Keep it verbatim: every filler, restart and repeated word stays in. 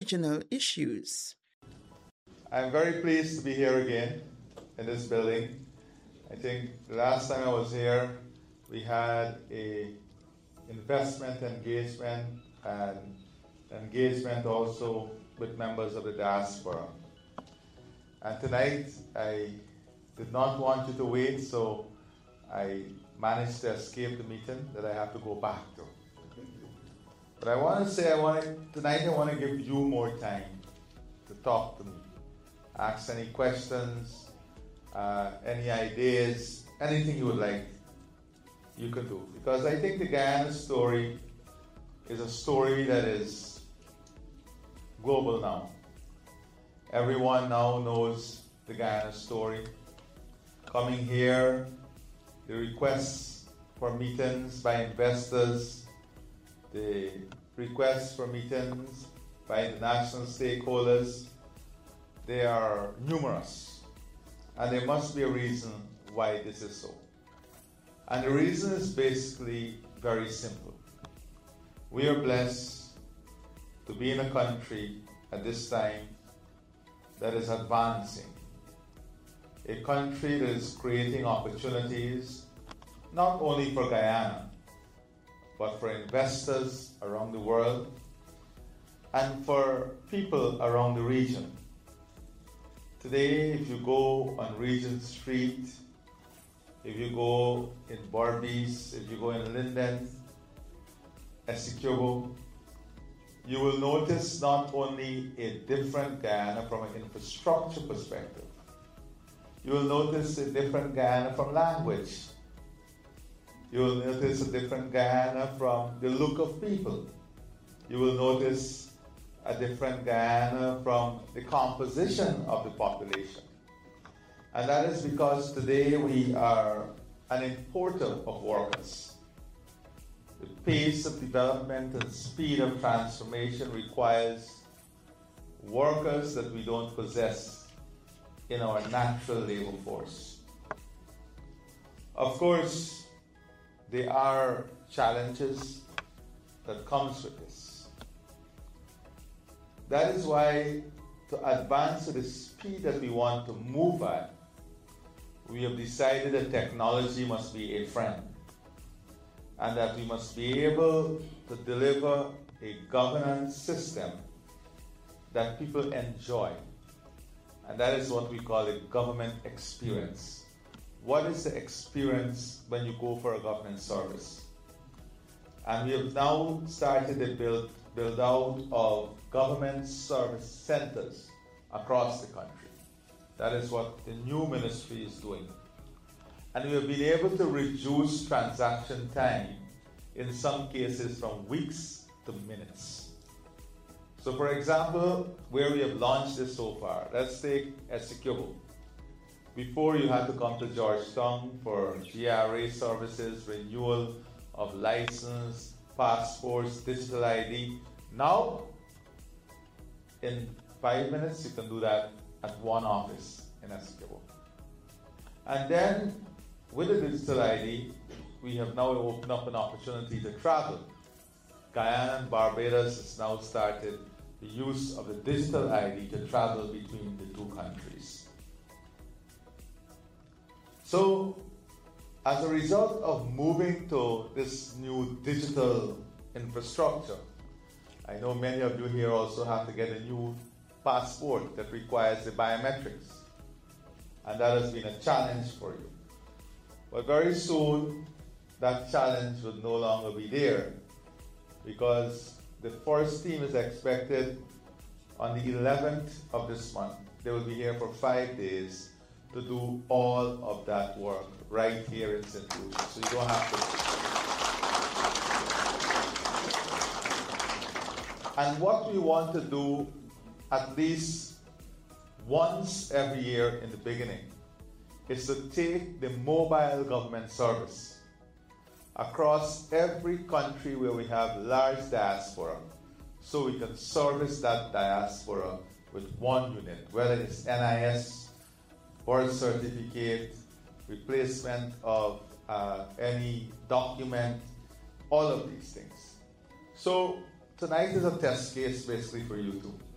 regional issues. I'm very pleased to be here again in this building. I think the last time I was here, we had a investment engagement and engagement also with members of the diaspora. And tonight, I did not want you to wait, so I managed to escape the meeting that I have to go back to. But I want to say, I want to, tonight I want to give you more time to talk to me. Ask any questions, uh, any ideas, anything you would like, you can do. Because I think the Guyana story is a story that is global now. Everyone now knows the Guyana story. Coming here, the requests for meetings by investors, the requests for meetings by international stakeholders, they are numerous. And there must be a reason why this is so. And the reason is basically very simple. We are blessed to be in a country at this time that is advancing. A country that is creating opportunities not only for Guyana, but for investors around the world and for people around the region. Today, if you go on Regent Street, if you go in Berbice, if you go in Linden, Essequibo, you will notice not only a different Guyana from an infrastructure perspective, you will notice a different Guyana from language. You will notice a different Guyana from the look of people. You will notice a different Guyana from the composition of the population. And that is because today we are an importer of workers. The pace of development and speed of transformation requires workers that we don't possess in our natural labor force. Of course, there are challenges that comes with this. That is why to advance at the speed that we want to move at, we have decided that technology must be a friend and that we must be able to deliver a governance system that people enjoy. And that is what we call a government experience. What is the experience when you go for a government service? And we have now started the build, build out of government service centers across the country. That is what the new ministry is doing. And we have been able to reduce transaction time, in some cases from weeks to minutes. So for example, where we have launched this so far, let's take Essequibo. Before you had to come to Georgetown for G R A services, renewal of license, passports, digital I D. Now, in five minutes, you can do that at one office in Essequibo. And then, with the digital I D, we have now opened up an opportunity to travel. Guyana and Barbados has now started the use of the digital I D to travel between the two countries. So, as a result of moving to this new digital infrastructure, I know many of you here also have to get a new passport that requires the biometrics. And that has been a challenge for you. But very soon, that challenge will no longer be there, because the first team is expected on the eleventh of this month. They will be here for five days to do all of that work right here in Saint Lucia. So you don't have to. And what we want to do at least once every year in the beginning is to take the mobile government service across every country where we have large diaspora, so we can service that diaspora with one unit, whether it's N I S, birth certificate, replacement of uh, any document, all of these things. So tonight is a test case basically for you too.